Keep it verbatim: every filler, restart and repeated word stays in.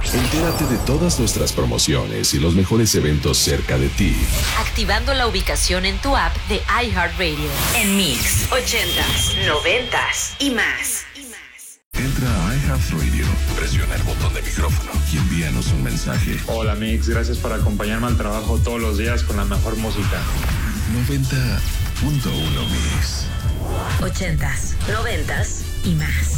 Entérate de todas nuestras promociones y los mejores eventos cerca de ti. Activando la ubicación en tu app de iHeartRadio. En Mix, ochentas, noventas y más. Entra a iHeartRadio, presiona el botón de micrófono y envíanos un mensaje. Hola Mix, gracias por acompañarme al trabajo todos los días con la mejor música. noventa punto uno Mix. Ochentas, noventas y más.